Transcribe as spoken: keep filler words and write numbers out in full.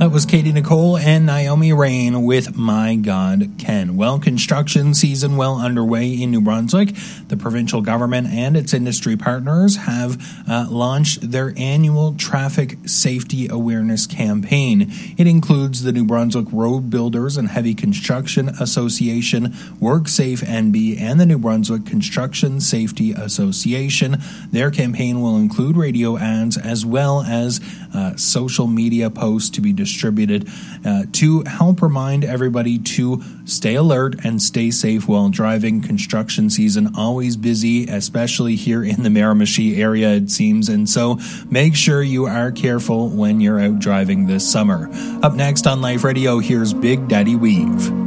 That was Katie Nicole and Naomi Rain with My God Ken. Well, construction season well underway in New Brunswick. The provincial government and its industry partners have uh, launched their annual traffic safety awareness campaign. It includes the New Brunswick Road Builders and Heavy Construction Association, WorkSafe N B, and the New Brunswick Construction Safety Association. Their campaign will include radio ads as well as uh, social media posts to be distributed uh, to help remind everybody to stay alert and stay safe while driving. Construction season always busy, especially here in the Miramichi area, it seems, and so make sure you are careful when you're out driving this summer. Up next on Life Radio, here's Big Daddy Weave.